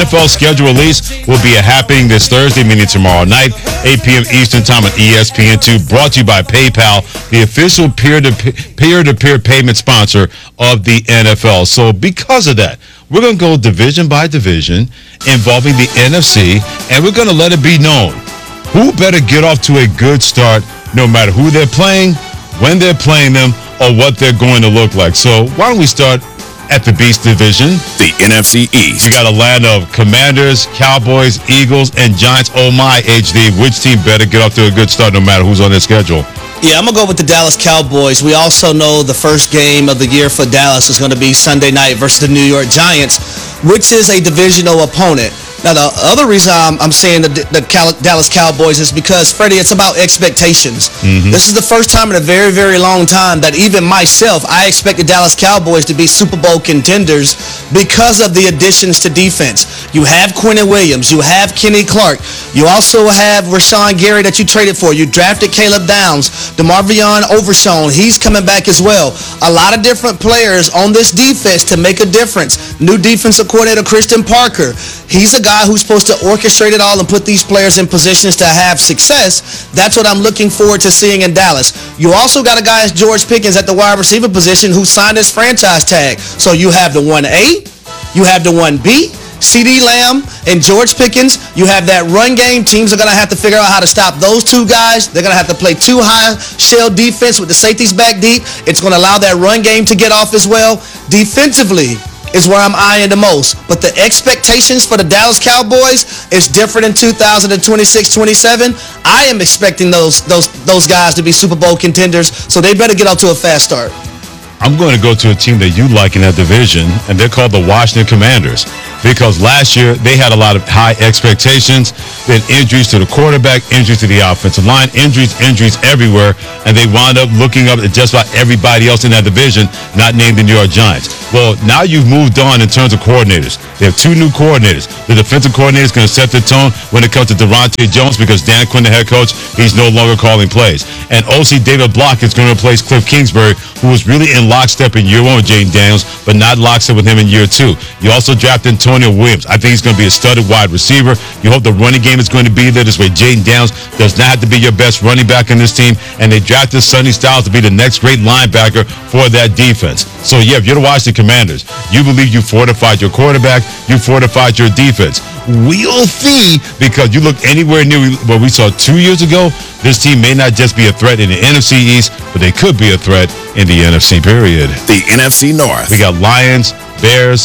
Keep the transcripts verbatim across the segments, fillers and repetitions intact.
N F L schedule release will be happening this Thursday, meaning tomorrow night, eight p.m. Eastern Time on E S P N two, brought to you by PayPal, the official peer-to-peer, peer-to-peer payment sponsor of the N F L. So because of that, we're going to go division by division involving the N F C, and we're going to let it be known who better get off to a good start no matter who they're playing, when they're playing them, or what they're going to look like. So why don't we start at the Beast Division? The N F C East. You got a land of Commanders, Cowboys, Eagles, and Giants. Oh my, H D, which team better get off to a good start no matter who's on their schedule? Yeah, I'm going to go with the Dallas Cowboys. We also know the first game of the year for Dallas is going to be Sunday night versus the New York Giants, which is a divisional opponent. Now, the other reason I'm, I'm saying the, the Cal- Dallas Cowboys is because, Freddie, it's about expectations. Mm-hmm. This is the first time in a very, very long time that even myself, I expect the Dallas Cowboys to be Super Bowl contenders because of the additions to defense. You have Quinnen Williams. You have Kenny Clark. You also have Rashawn Gary that you traded for. You drafted Caleb Downs. DeMarvion Overshown, he's coming back as well. A lot of different players on this defense to make a difference. New defensive coordinator Christian Parker. He's a guy who's supposed to orchestrate it all and put these players in positions to have success. That's what I'm looking forward to seeing in Dallas. You also got a guy as George Pickens at the wide receiver position who signed his franchise tag. So you have the one A, you have the one B, CeeDee Lamb and George Pickens. You have that run game. Teams are going to have to figure out how to stop those two guys. They're going to have to play two high shell defense with the safeties back deep. It's going to allow that run game to get off as well. Defensively is where I'm eyeing the most. But the expectations for the Dallas Cowboys is different in two thousand twenty-six twenty-seven. I am expecting those those those guys to be Super Bowl contenders, so they better get off to a fast start. I'm going to go to a team that you like in that division, and they're called the Washington Commanders. Because last year, they had a lot of high expectations. They had injuries to the quarterback, injuries to the offensive line, injuries, injuries everywhere, and they wound up looking up at just about everybody else in that division, not named the New York Giants. Well, now you've moved on in terms of coordinators. They have two new coordinators. The defensive coordinator is going to set the tone when it comes to Devontae Jones because Dan Quinn, the head coach, he's no longer calling plays. And O C David Block is going to replace Cliff Kingsbury, who was really in lockstep in year one with Jaden Daniels, but not lockstep with him in year two. You also drafted Antonio Williams. I think he's going to be a studded wide receiver. You hope the running game is going to be there. This way, Jaden Daniels does not have to be your best running back in this team. And they drafted Sonny Styles to be the next great linebacker for that defense. So, yeah, if you're the Washington Commanders, you believe you fortified your quarterback, you fortified your defense. We'll see, because you look anywhere near what we saw two years ago, this team may not just be a threat in the N F C East, but they could be a threat in the N F C, period. The N F C North. We got Lions, Bears,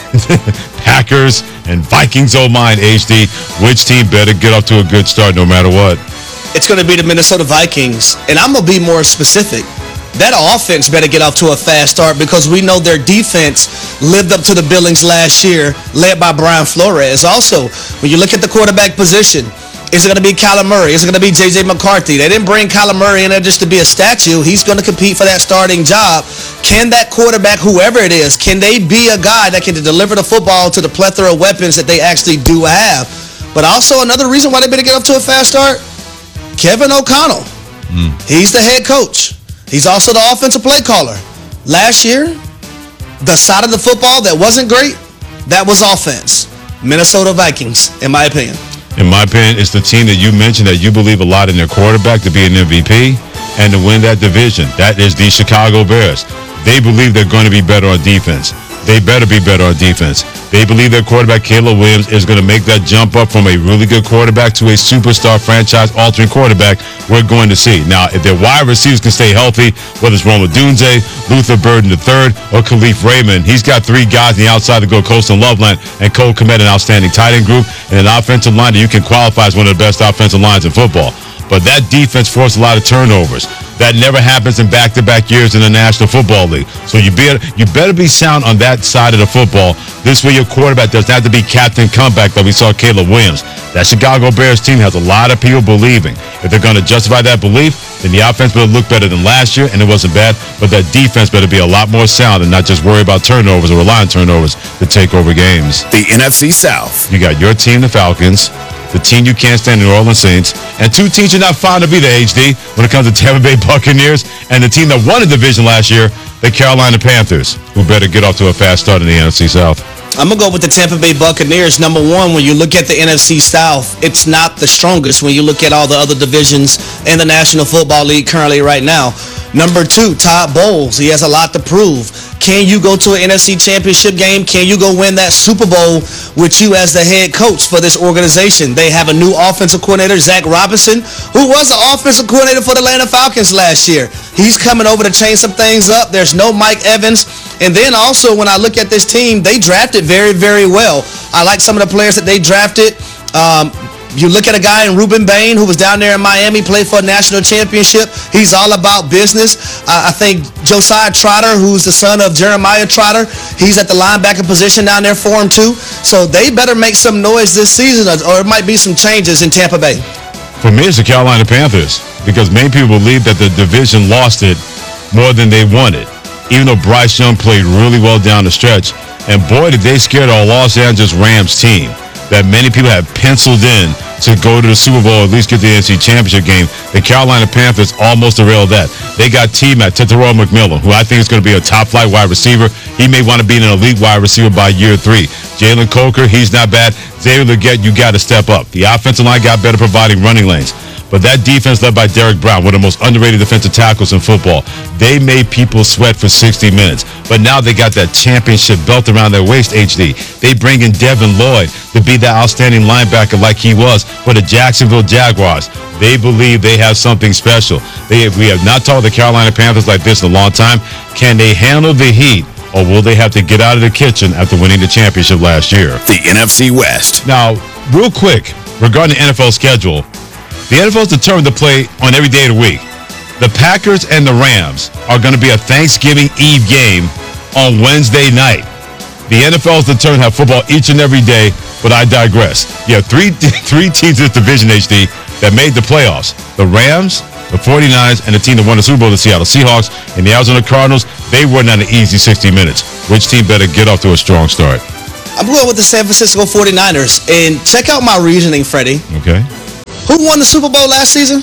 Packers, and Vikings. Oh mine, H D. Which team better get off to a good start no matter what? It's going to be the Minnesota Vikings, and I'm going to be more specific. That offense better get off to a fast start because we know their defense lived up to the billings last year, led by Brian Flores. Also, when you look at the quarterback position, is it going to be Kyler Murray? Is it going to be J J McCarthy? They didn't bring Kyler Murray in there just to be a statue. He's going to compete for that starting job. Can that quarterback, whoever it is, can they be a guy that can deliver the football to the plethora of weapons that they actually do have? But also another reason why they better get off to a fast start, Kevin O'Connell. Mm. He's the head coach. He's also the offensive play caller. Last year, the side of the football that wasn't great, that was offense. Minnesota Vikings, in my opinion. In my opinion, it's the team that you mentioned that you believe a lot in their quarterback to be an M V P and to win that division. That is the Chicago Bears. They believe they're going to be better on defense. They better be better on defense. They believe their quarterback, Caleb Williams, is going to make that jump up from a really good quarterback to a superstar franchise-altering quarterback we're going to see. Now, if their wide receivers can stay healthy, whether it's Rome Odunze, Luther Burden the third, or Khalif Raymond, he's got three guys on the outside to go Coastal Loveland and Cole Kmet, an outstanding tight end group, and an offensive line that you can qualify as one of the best offensive lines in football. But that defense forced a lot of turnovers. That never happens in back-to-back years in the National Football League. So you better, you better be sound on that side of the football. This way your quarterback doesn't have to be captain comeback that we saw Caleb Williams. That Chicago Bears team has a lot of people believing. If they're going to justify that belief, then the offense better look better than last year, and it wasn't bad, but that defense better be a lot more sound and not just worry about turnovers or rely on turnovers to take over games. The N F C South. You got your team, the Falcons, the team you can't stand, the New Orleans Saints, and two teams you're not fond of either, H D, when it comes to Tampa Bay Buccaneers, and the team that won the division last year, the Carolina Panthers, who better get off to a fast start in the N F C South. I'm going to go with the Tampa Bay Buccaneers. Number one, when you look at the N F C South, it's not the strongest when you look at all the other divisions in the National Football League currently right now. Number two, Todd Bowles. He has a lot to prove. Can you go to an N F C Championship game? Can you go win that Super Bowl with you as the head coach for this organization? They have a new offensive coordinator, Zach Robinson, who was the offensive coordinator for the Atlanta Falcons last year. He's coming over to change some things up. There's no Mike Evans. And then also, when I look at this team, they drafted very, very well. I like some of the players that they drafted. Um, You look at a guy in Ruben Bain who was down there in Miami, played for a national championship. He's all about business. Uh, I think Josiah Trotter, who's the son of Jeremiah Trotter, he's at the linebacker position down there for him too. So they better make some noise this season, or it might be some changes in Tampa Bay. For me, it's the Carolina Panthers, because many people believe that the division lost it more than they wanted, even though Bryce Young played really well down the stretch. And boy, did they scare our Los Angeles Rams team that many people had penciled in to go to the Super Bowl, at least get the N F C Championship game. The Carolina Panthers almost derailed that. They got T-Mac, Tetairoa McMillan, who I think is going to be a top-flight wide receiver. He may want to be an elite wide receiver by year three. Jalen Coker, he's not bad. Xavier Legette, you got to step up. The offensive line got better providing running lanes. But that defense led by Derek Brown, one of the most underrated defensive tackles in football, they made people sweat for sixty minutes. But now they got that championship belt around their waist, H D. They bring in Devin Lloyd to be that outstanding linebacker like he was for the Jacksonville Jaguars. They believe they have something special. They, we have not talked the Carolina Panthers like this in a long time. Can they handle the heat, or will they have to get out of the kitchen after winning the championship last year? The N F C West. Now, real quick, regarding the N F L schedule, the N F L is determined to play on every day of the week. The Packers and the Rams are going to be a Thanksgiving Eve game on Wednesday night. The N F L is determined to have football each and every day, but I digress. You have three, three teams in this division, H D, that made the playoffs. The Rams, the forty-niners, and the team that won the Super Bowl, the Seattle Seahawks, and the Arizona Cardinals. They were not an easy sixty minutes. Which team better get off to a strong start? I'm going with the San Francisco forty-niners. And check out my reasoning, Freddie. Okay. Who won the Super Bowl last season?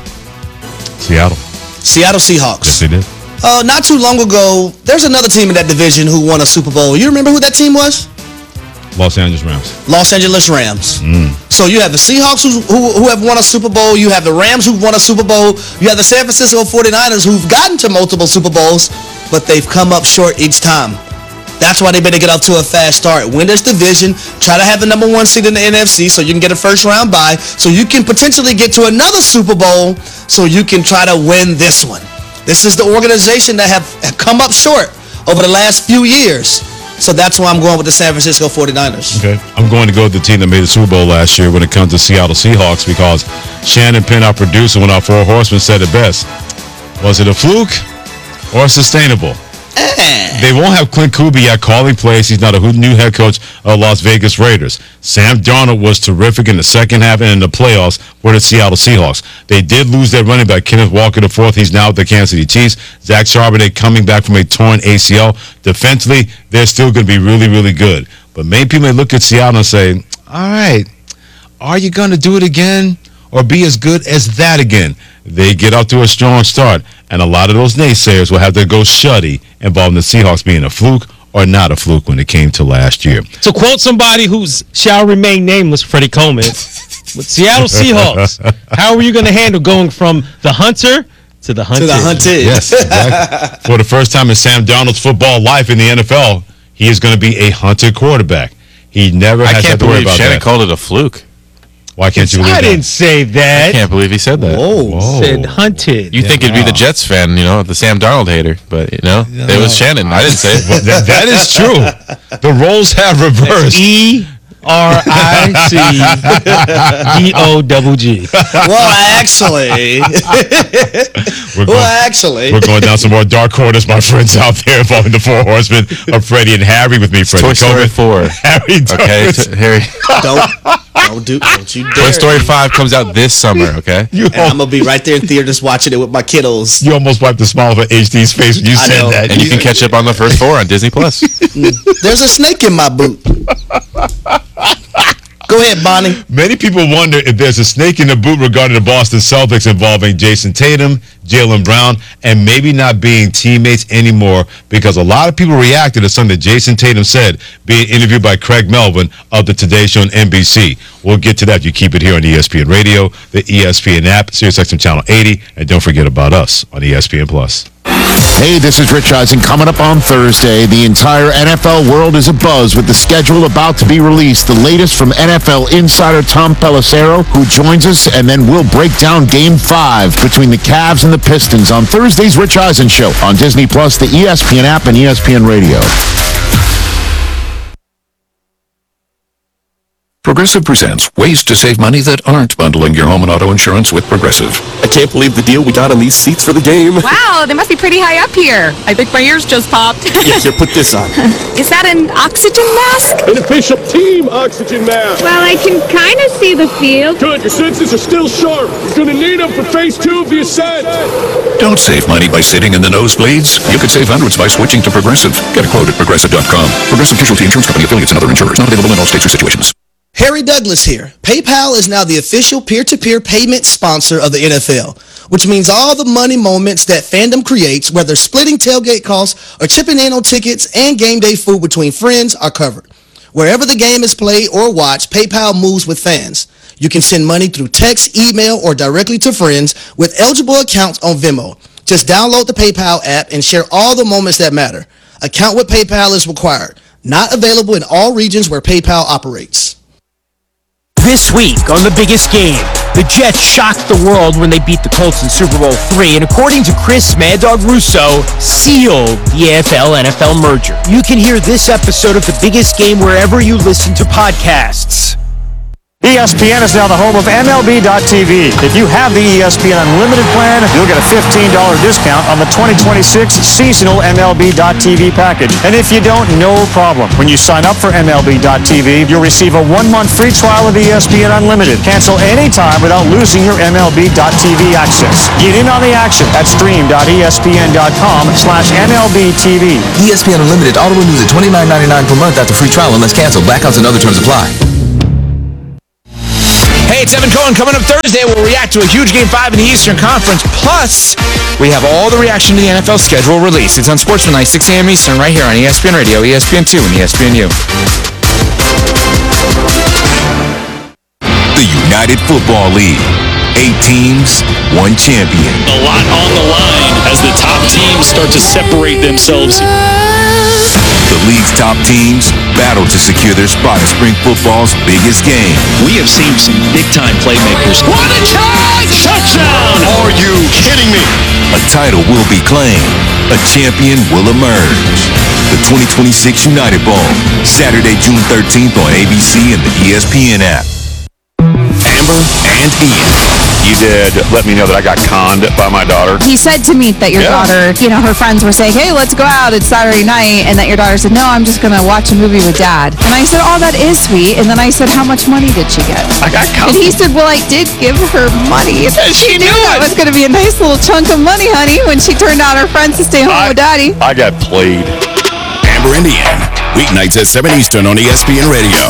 Seattle. Seattle Seahawks. Yes, they did. Uh, not too long ago, there's another team in that division who won a Super Bowl. You remember who that team was? Los Angeles Rams. Los Angeles Rams. Mm. So you have the Seahawks who, who, who have won a Super Bowl. You have the Rams who've won a Super Bowl. You have the San Francisco forty-niners who've gotten to multiple Super Bowls, but they've come up short each time. That's why they better get off to a fast start. Win this division. Try to have the number one seed in the N F C so you can get a first round bye, so you can potentially get to another Super Bowl so you can try to win this one. This is the organization that have, have come up short over the last few years. So that's why I'm going with the San Francisco forty-niners. Okay. I'm going to go with the team that made the Super Bowl last year when it comes to Seattle Seahawks, because Shannon Penn, our producer, when our four horsemen said it best. Was it a fluke or sustainable? Eh. They won't have Clint Kubiak calling plays. He's not a new head coach of Las Vegas Raiders. Sam Darnold was terrific in the second half and in the playoffs for the Seattle Seahawks. They did lose their running back, Kenneth Walker the fourth. He's now with the Kansas City Chiefs. Zach Charbonnet coming back from a torn A C L. Defensively, they're still going to be really, really good. But many people may look at Seattle and say, all right, are you going to do it again or be as good as that again? They get off to a strong start, and a lot of those naysayers will have to go shuddy involving the Seahawks being a fluke or not a fluke when it came to last year. To quote somebody who shall remain nameless, Freddie Coleman, with Seattle Seahawks, how are you going to handle going from the hunter to the hunted? To the hunted. Yes, exactly. For the first time in Sam Darnold's football life in the N F L, he is going to be a hunted quarterback. He never I has can't to worry believe about Shannon that. called it a fluke. Why can't you believe I that? didn't say that. I can't believe he said that. Whoa. Whoa. Said hunted. You think it'd be the Jets fan, you know, the Sam Darnold hater, but you know, it was Shannon. I didn't say Well, it. that, that is true. The roles have reversed. E R I C D O double G. Well, actually, We're well, going, actually, we're going down some more dark corners, my friends out there, involving the four horsemen of Freddie and Harry with me, Freddie Toy Story Coleman. four. Harry Okay, Douglas. t- Harry. don't, don't do, don't you dare. Toy Story five comes out this summer. Okay. You, And I'm gonna be right there in theaters watching it with my kiddos. you almost wiped the smile off H D's face when you I said know. that. And you can catch up on the first four on Disney Plus. There's a snake in my boot. Go ahead, Bonnie. Many people wonder if there's a snake in the boot regarding the Boston Celtics involving Jason Tatum, Jaylen Brown, and maybe not being teammates anymore, because a lot of people reacted to something that Jason Tatum said being interviewed by Craig Melvin of the Today Show on N B C. We'll get to that. You keep it here on E S P N Radio, the E S P N app, SiriusXM Channel eighty, and don't forget about us on E S P N Plus. Hey, this is Rich Eisen. Coming up on Thursday, the entire N F L world is abuzz with the schedule about to be released. The latest from N F L insider Tom Pelissero, who joins us, and then we'll break down Game five between the Cavs and the Pistons on Thursday's Rich Eisen Show on Disney Plus, the E S P N app, and E S P N Radio. Progressive presents ways to save money that aren't bundling your home and auto insurance with Progressive. I can't believe the deal we got on these seats for the game. Wow, they must be pretty high up here. I think my ears just popped. Yeah, here, put this on. Is that an oxygen mask? An official team oxygen mask. Well, I can kind of see the field. Good, your senses are still sharp. You're going to need them for phase two of the ascent. Don't save money by sitting in the nosebleeds. You could save hundreds by switching to Progressive. Get a quote at Progressive dot com. Progressive Casualty Insurance Company, affiliates, and other insurers. Not available in all states or situations. Harry Douglas here. PayPal is now the official peer-to-peer payment sponsor of the N F L, which means all the money moments that fandom creates, whether splitting tailgate costs or chipping in on tickets and game day food between friends, are covered. Wherever the game is played or watched, PayPal moves with fans. You can send money through text, email, or directly to friends with eligible accounts on Venmo. Just download the PayPal app and share all the moments that matter. Account with PayPal is required. Not available in all regions where PayPal operates. This week on The Biggest Game, the Jets shocked the world when they beat the Colts in Super Bowl three, and according to Chris Mad Dog Russo, sealed the A F L N F L merger. You can hear this episode of The Biggest Game wherever you listen to podcasts. E S P N is now the home of M L B dot T V. If you have the E S P N Unlimited plan, you'll get a fifteen dollars discount on the twenty twenty-six seasonal M L B dot T V package. And if you don't, no problem. When you sign up for M L B dot T V, you'll receive a one-month free trial of E S P N Unlimited. Cancel anytime without losing your M L B dot T V access. Get in on the action at stream dot E S P N dot com slash M L B T V. E S P N Unlimited auto renews at twenty-nine ninety-nine per month after free trial unless canceled. Blackouts and other terms apply. Hey, it's Evan Cohen. Coming up Thursday, we'll react to a huge Game five in the Eastern Conference. Plus, we have all the reaction to the N F L schedule release. It's on Sportsman Night, six a.m. Eastern, right here on E S P N Radio, E S P N two, and E S P N U. The United Football League. Eight teams, one champion. A lot on the line as the top teams start to separate themselves. The league's top teams battle to secure their spot in spring football's biggest game. We have seen some big-time playmakers. What a charge! Touchdown! Are you kidding me? A title will be claimed. A champion will emerge. The twenty twenty-six United Bowl, Saturday, June thirteenth on A B C and the E S P N app. Amber and Ian. You did let me know that I got conned by my daughter. He said to me that your yeah. daughter, you know, her friends were saying, hey, let's go out, it's Saturday night, and that your daughter said, no, I'm just going to watch a movie with Dad. And I said, oh, that is sweet. And then I said, how much money did she get? I got conned. And he said, well, I did give her money. Yeah, she, she knew that was going to be a nice little chunk of money, honey, when she turned out her friends to stay home I, with Daddy. I got played. Amber and Ian, weeknights at seven Eastern on E S P N Radio.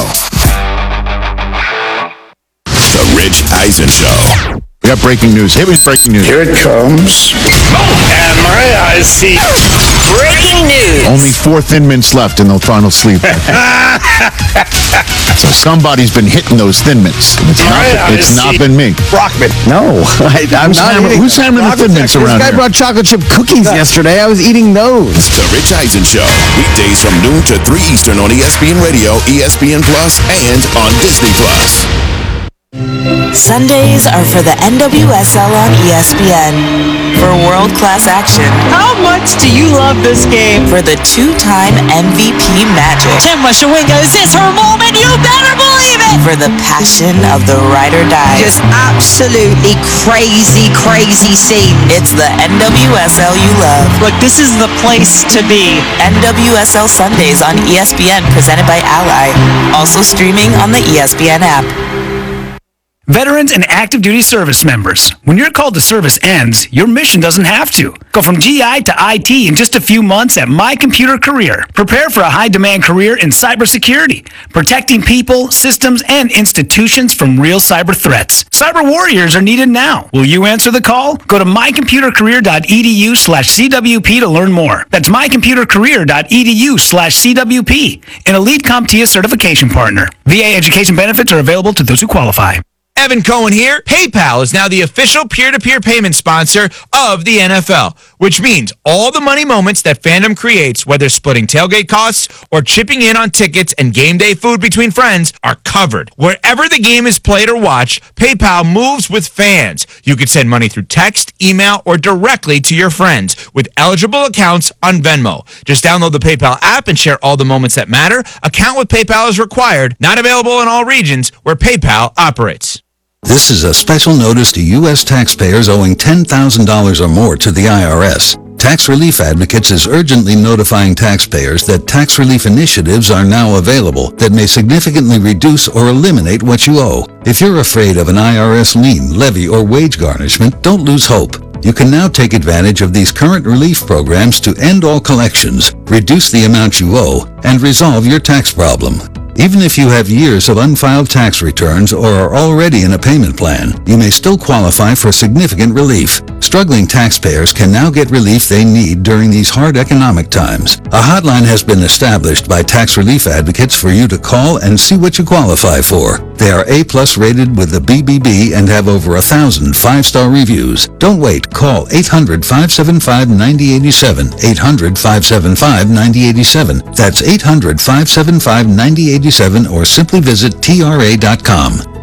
The Rich Eisen Show. We got breaking news. Here is breaking news. Here it comes. And Maria, I see. Breaking news. Only four Thin Mints left and they'll finally sleep. So somebody's been hitting those Thin Mints. It's, Maria, not, it's not been me. Brockman. No, I, I'm who's not hammer, eating Who's hammering the Thin Mints around This guy here? brought chocolate chip cookies yesterday. I was eating those. The Rich Eisen Show. Weekdays from noon to three Eastern on E S P N Radio, E S P N Plus, and on Disney Plus. Sundays are for the N W S L on E S P N. For world-class action. How much do you love this game? For the two-time M V P magic. Tim Washawinga, is this her moment? You better believe it! For the passion of the ride or die. Just absolutely crazy, crazy scene. It's the N W S L you love. Look, this is the place to be. N W S L Sundays on E S P N, presented by Ally. Also streaming on the E S P N app. Veterans and active duty service members, when your call to service ends, your mission doesn't have to. Go from G I to I T in just a few months at My Computer Career. Prepare for a high-demand career in cybersecurity, protecting people, systems, and institutions from real cyber threats. Cyber warriors are needed now. Will you answer the call? Go to mycomputercareer.edu slash CWP to learn more. That's mycomputercareer.edu slash CWP, an Elite CompTIA certification partner. V A education benefits are available to those who qualify. Evan Cohen here. PayPal is now the official peer-to-peer payment sponsor of the N F L, which means all the money moments that fandom creates, whether splitting tailgate costs or chipping in on tickets and game day food between friends, are covered. Wherever the game is played or watched, PayPal moves with fans. You can send money through text, email, or directly to your friends with eligible accounts on Venmo. Just download the PayPal app and share all the moments that matter. Account with PayPal is required. Not available in all regions where PayPal operates. This is a special notice to U S taxpayers owing ten thousand dollars or more to the I R S. Tax Relief Advocates is urgently notifying taxpayers that tax relief initiatives are now available that may significantly reduce or eliminate what you owe. If you're afraid of an I R S lien, levy, or wage garnishment, don't lose hope. You can now take advantage of these current relief programs to end all collections, reduce the amount you owe, and resolve your tax problem. Even if you have years of unfiled tax returns or are already in a payment plan, you may still qualify for significant relief. Struggling taxpayers can now get relief they need during these hard economic times. A hotline has been established by Tax Relief Advocates for you to call and see what you qualify for. They are A-plus rated with the B B B and have over a thousand five-star reviews. Don't wait. Call eight hundred, five seven five, nine zero eight seven, eight hundred, five seven five, nine zero eight seven. That's eight hundred, five seven five, nine zero eight seven or simply visit T R A dot com.